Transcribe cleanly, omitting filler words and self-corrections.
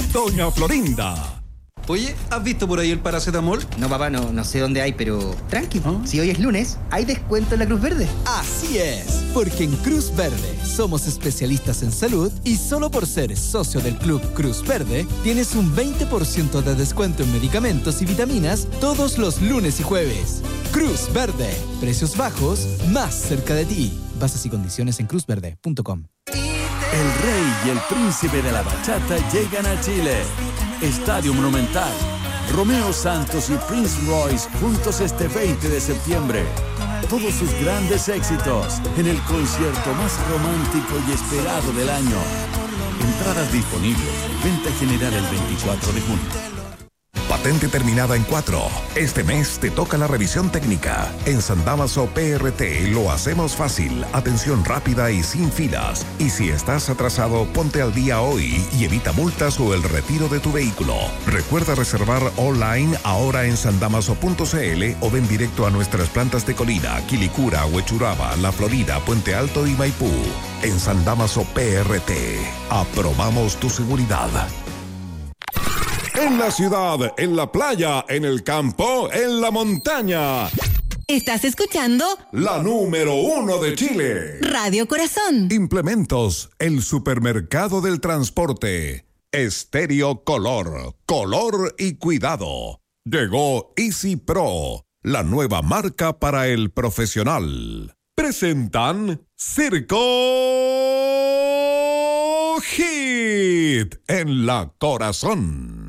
Doña Florinda. Oye, ¿has visto por ahí el paracetamol? No, papá, no sé dónde hay, pero tranqui. Si hoy es lunes, hay descuento en la Cruz Verde. Así es, porque en Cruz Verde somos especialistas en salud y solo por ser socio del Club Cruz Verde tienes un 20% de descuento en medicamentos y vitaminas todos los lunes y jueves. Cruz Verde, precios bajos, más cerca de ti. Bases y condiciones en cruzverde.com. El rey y el príncipe de la bachata llegan a Chile. Estadio Monumental. Romeo Santos y Prince Royce juntos este 20 de septiembre. Todos sus grandes éxitos en el concierto más romántico y esperado del año. Entradas disponibles. Venta general el 24 de junio. Patente terminada en 4. Este mes te toca la revisión técnica. En San Damaso PRT lo hacemos fácil, atención rápida y sin filas. Y si estás atrasado, ponte al día hoy y evita multas o el retiro de tu vehículo. Recuerda reservar online ahora en sandamaso.cl o ven directo a nuestras plantas de Colina, Quilicura, Huechuraba, La Florida, Puente Alto y Maipú. En San Damaso PRT, aprobamos tu seguridad. En la ciudad, en la playa, en el campo, en la montaña. ¿Estás escuchando? La número 1 de Chile. Radio Corazón. Implementos, el supermercado del transporte. Estéreo Color, color y cuidado. Llegó Easy Pro, la nueva marca para el profesional. Presentan Circo Hit en la Corazón.